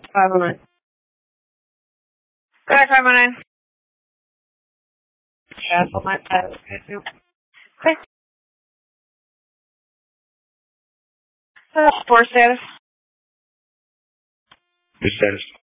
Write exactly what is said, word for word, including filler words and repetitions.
five oh nine. Go ahead, five oh nine. Cancel my pilot. Okay. Uh, four status. Good status.